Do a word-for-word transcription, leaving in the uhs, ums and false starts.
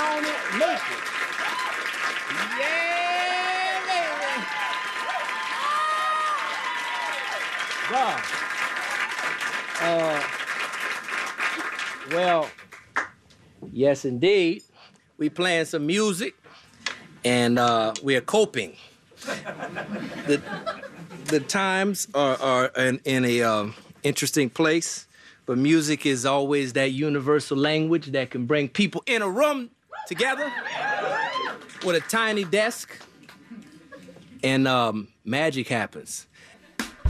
gonna make it. Yeah, baby. God. Uh, well, yes, indeed. We playing some music, and uh, we are coping. The, the times are, are in, in a um, interesting place, but music is always that universal language that can bring people in a room together with a tiny desk, and um, magic happens.